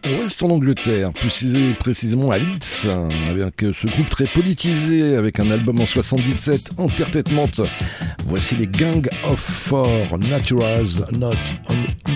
Ouest en Angleterre, plus précisément à Leeds, avec ce groupe très politisé, avec un album en 77, Entertainment. Voici les Gang of Four, Naturals Not On